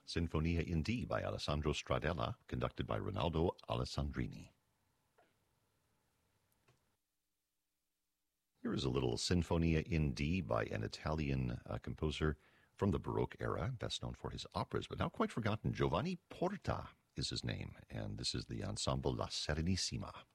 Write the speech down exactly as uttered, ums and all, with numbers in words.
Sinfonia in D by Alessandro Stradella, conducted by Ronaldo Alessandrini. Here is a little Sinfonia in D by an Italian uh, composer from the Baroque era, best known for his operas, but now quite forgotten. Giovanni Porta is his name, and this is the ensemble La Serenissima.